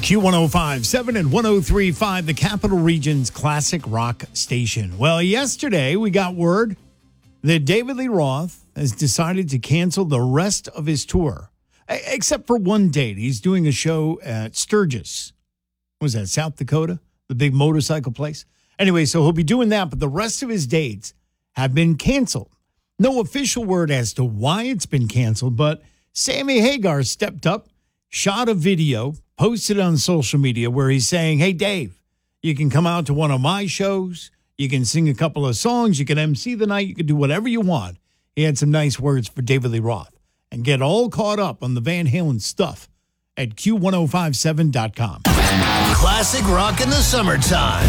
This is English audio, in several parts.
Q1057 and 1035, the Capital Region's classic rock station. Well, yesterday we got word that David Lee Roth has decided to cancel the rest of his tour, except for one date. He's doing a show at Sturgis. What was that, South Dakota? The big motorcycle place? Anyway, so he'll be doing that, but the rest of his dates have been canceled. No official word as to why it's been canceled, but Sammy Hagar stepped up, shot a video, posted on social media where he's saying, hey, Dave, you can come out to one of my shows. You can sing a couple of songs. You can MC the night. You can do whatever you want. He had some nice words for David Lee Roth. And get all caught up on the Van Halen stuff at Q1057.com. Classic rock in the summertime.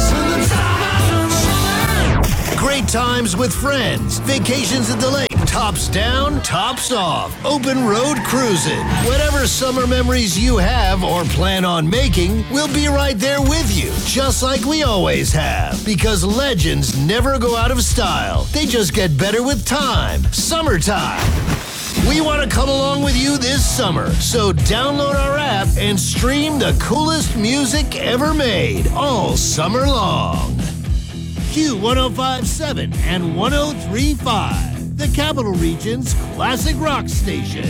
Great times with friends. Vacations at the lake. Tops down, tops off. Open road cruising. Whatever summer memories you have or plan on making, we'll be right there with you. Just like we always have. Because legends never go out of style. They just get better with time. Summertime. We want to come along with you this summer. So download our app and stream the coolest music ever made all summer long. Q1057 and 1035, the Capital Region's classic rock station.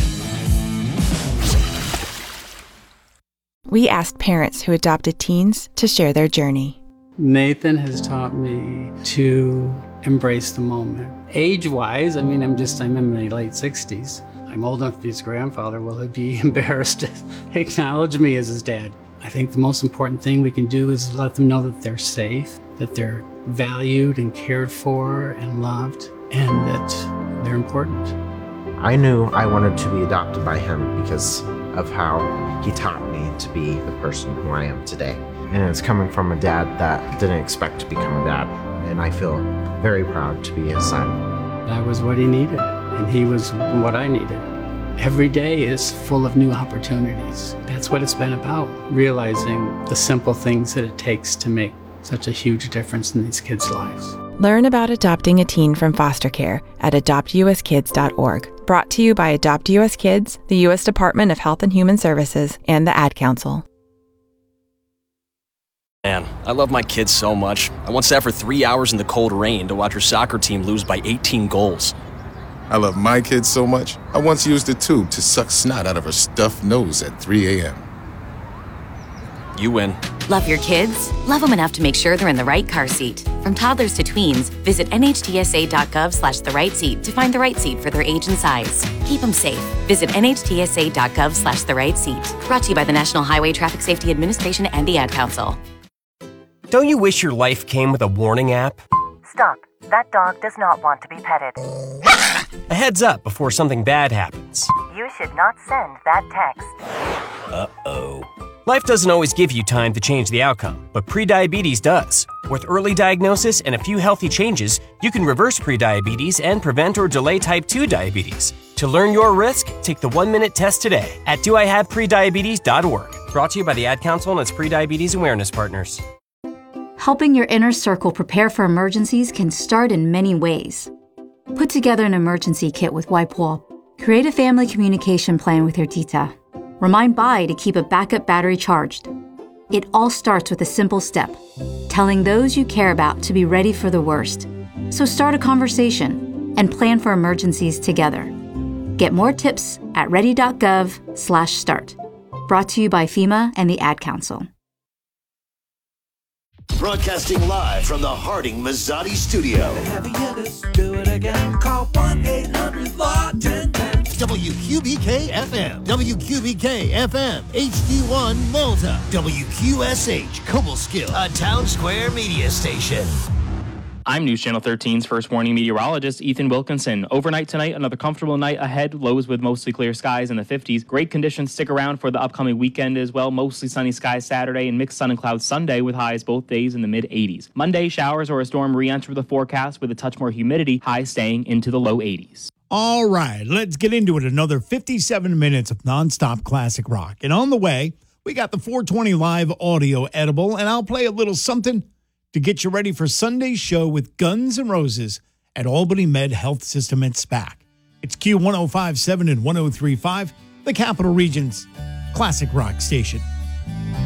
We asked parents who adopted teens to share their journey. Nathan has taught me to embrace the moment. Age-wise, I'm in my late 60s. I'm old enough to be his grandfather. Will he be embarrassed to acknowledge me as his dad? I think the most important thing we can do is let them know that they're safe, that they're valued and cared for and loved, and that they're important. I knew I wanted to be adopted by him because of how he taught me to be the person who I am today. And it's coming from a dad that didn't expect to become a dad. And I feel very proud to be his son. I was what he needed, and he was what I needed. Every day is full of new opportunities. That's what it's been about, realizing the simple things that it takes to make such a huge difference in these kids' lives. Learn about adopting a teen from foster care at adoptuskids.org. Brought to you by Adopt U.S. Kids, the U.S. Department of Health and Human Services, and the Ad Council. Man, I love my kids so much. I once sat for 3 hours in the cold rain to watch her soccer team lose by 18 goals. I love my kids so much, I once used a tube to suck snot out of her stuffed nose at 3 a.m. You win. Love your kids? Love them enough to make sure they're in the right car seat. From toddlers to tweens, visit nhtsa.gov/the-right-seat to find the right seat for their age and size. Keep them safe. Visit nhtsa.gov/the-right-seat. Brought to you by the National Highway Traffic Safety Administration and the Ad Council. Don't you wish your life came with a warning app? Stop. That dog does not want to be petted. A heads up before something bad happens. You should not send that text. Uh-oh. Life doesn't always give you time to change the outcome, but prediabetes does. With early diagnosis and a few healthy changes, you can reverse prediabetes and prevent or delay type 2 diabetes. To learn your risk, take the 1-minute test today at doihaveprediabetes.org. Brought to you by the Ad Council and its prediabetes awareness partners. Helping your inner circle prepare for emergencies can start in many ways. Put together an emergency kit with WIPEWALL. Create a family communication plan with your tita. Remind Bai to keep a backup battery charged. It all starts with a simple step, telling those you care about to be ready for the worst. So start a conversation and plan for emergencies together. Get more tips at ready.gov/start. Brought to you by FEMA and the Ad Council. Broadcasting live from the Harding Mazzotti studio. Do it again. Call 1-800-LAW-1010. WQBK FM, WQBK FM, HD1 Malta, WQSH Cobleskill, a Town Square media station. I'm News Channel 13's first warning meteorologist, Ethan Wilkinson. Overnight tonight, another comfortable night ahead. Lows with mostly clear skies in the 50s. Great conditions stick around for the upcoming weekend as well. Mostly sunny skies Saturday and mixed sun and clouds Sunday with highs both days in the mid-80s. Monday, showers or a storm re-enter the forecast with a touch more humidity, highs staying into the low 80s. All right, let's get into it. Another 57 minutes of nonstop classic rock. And on the way, we got the 420 Live audio edible, and I'll play a little something to get you ready for Sunday's show with Guns N' Roses at Albany Med Health System at SPAC. It's Q1057 and 1035, the Capital Region's classic rock station.